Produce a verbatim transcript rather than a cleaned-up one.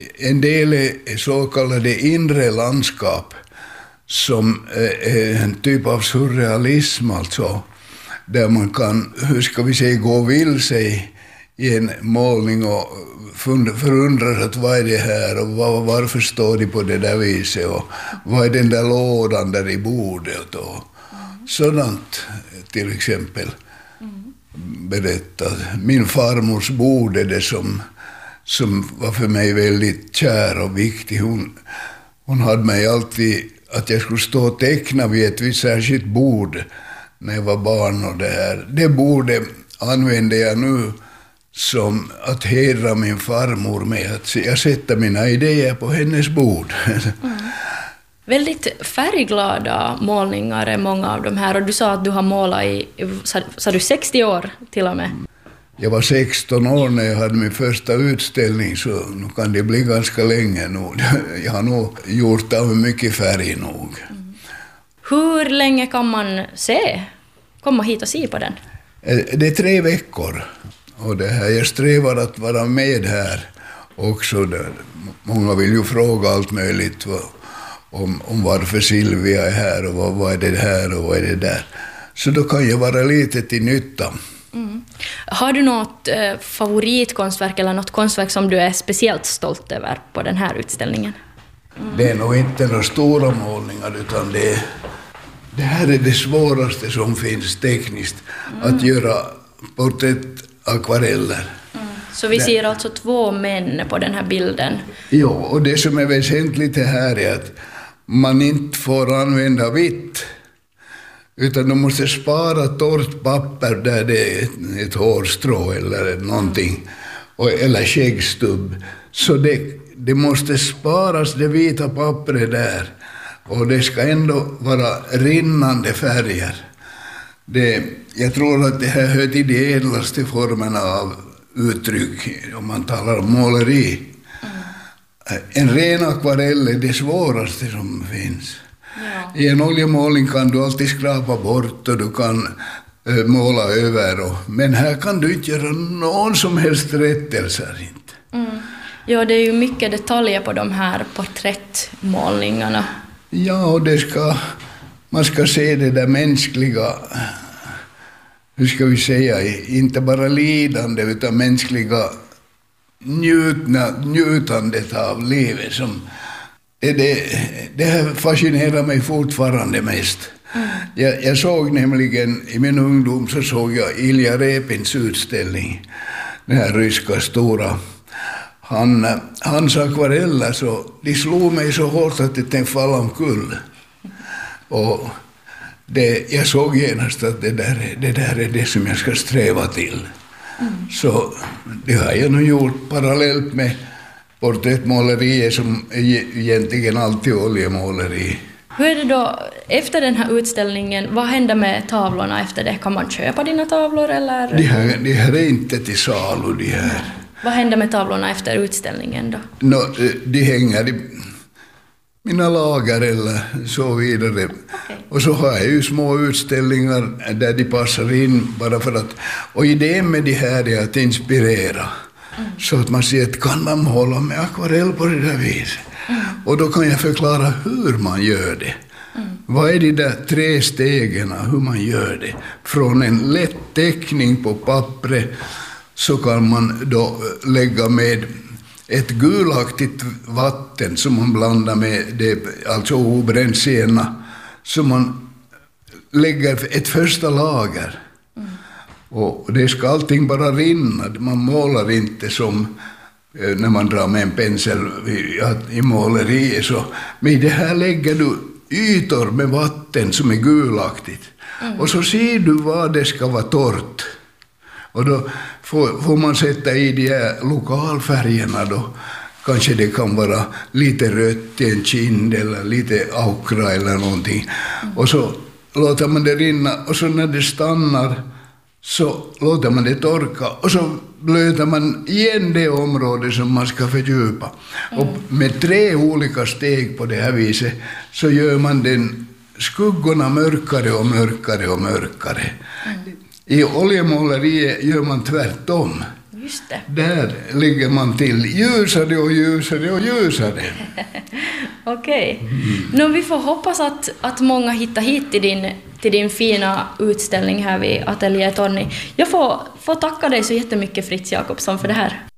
En del är så kallade inre landskap som är en typ av surrealism, alltså, där man kan, hur ska vi säga, gå vilse i en målning och förundras att vad är det här och var, varför står de på det där viset och vad är den där lådan där i bordet och sådant till exempel. Berättat. Min farmors bord är det som, som var för mig väldigt kär och viktig. Hon, hon hade mig alltid att jag skulle stå och teckna vid ett visst särskilt bord när jag var barn. Och det, här. Det bordet använde jag nu som att hedra min farmor med. Att jag sätter mina idéer på hennes bord. Mm. Väldigt färgglada målningar är många av de här. Och du sa att du har målat i, sa, sa du sextio år till och med? Jag var sexton år när jag hade min första utställning, så nu kan det bli ganska länge nog. Jag har nog gjort av mycket färg nog. Mm. Hur länge kan man se? Komma hit och se på den? Det är tre veckor. Och det här, jag strävar att vara med här också. Där. Många vill ju fråga allt möjligt om, om varför Silvia är här och vad, vad är det här och vad är det där. Så då kan jag vara lite till nytta. Mm. Har du något eh, favoritkonstverk eller något konstverk som du är speciellt stolt över på den här utställningen? Mm. Det är nog inte några stora målningar, utan det, det här är det svåraste som finns tekniskt. Mm. Att göra porträttakvareller. Mm. Så vi ser alltså två män på den här bilden. Ja, och det som är väsentligt här är att man inte får använda vitt. Utan de måste spara torrt papper där det är ett, ett hårstrå eller någonting. Och, eller skäggstubb. Så det, det måste sparas, det vita pappret där. Och det ska ändå vara rinnande färger. Det, jag tror att det här hör till de ädlaste formerna av uttryck om man talar om måleri. Mm. En ren akvarell är det svåraste som finns. Ja. I en oljemålning kan du alltid skrapa bort och du kan äh, måla över. Och, men här kan du inte göra någon som helst rättelser. Inte. Mm. Ja, det är ju mycket detaljer på de här porträttmålningarna. Ja, och det ska, man ska se det där mänskliga, hur ska vi säga, inte bara lidande utan mänskliga njutna, njutandet av livet. Som, det, det, det här fascinerar mig fortfarande mest. Mm. Jag, jag såg nämligen, i min ungdom så såg jag Ilja Repins utställning, den här ryska stora. Han, hans akvareller, så de slog mig så hårt att det tänkte falla omkull. Och det, jag såg genast att det där, det där är det som jag ska sträva till. Mm. Så det har jag nog gjort parallellt med porträttmåleriet som är egentligen alltid oljemåleri. Hur är det då efter den här utställningen? Vad händer med tavlorna efter det? Kan man köpa dina tavlor eller? De här, de här är inte till salu, de här. Vad händer med tavlorna efter utställningen då? No, de hänger i mina lager eller så vidare. Okay. Och så har jag ju små utställningar där de passar in bara för att... Och idén med det här är att inspirera. Mm. Så att man ser att kan man måla med akvarell på det där viset. Mm. Och då kan jag förklara hur man gör det. Mm. Vad är de där tre stegen, hur man gör det? Från en lätt teckning på pappret så kan man då lägga med ett gulaktigt vatten som man blandar med det, alltså obränd sena, så man lägger ett första lager. Mm. Och det ska allting bara rinna, man målar inte som när man drar med en pensel i måleriet. Så, men det här lägger du ytor med vatten som är gulaktigt. Mm. Och så ser du vad det ska vara torrt. Och då får, får man sätta i de här lokalfärgerna då. Kanske det kan vara lite rött i en kind eller lite aukra eller någonting. Mm. Och så låter man det rinna och så när det stannar så låter man det torka och så blöter man igen det område som man ska fördjupa. Mm. Och med tre olika steg på det här viset så gör man den skuggorna mörkare och mörkare och mörkare. Mm. I oljemåleriet gör man tvärtom. Just det. Där ligger man till ljusare och ljusare och ljusare. Okej. Okay. Mm. Nu vi får hoppas att, att många hittar hit till din, till din fina utställning här vid Atelier Torni. Jag får, får tacka dig så jättemycket, Fritz Jakobsson, för det här.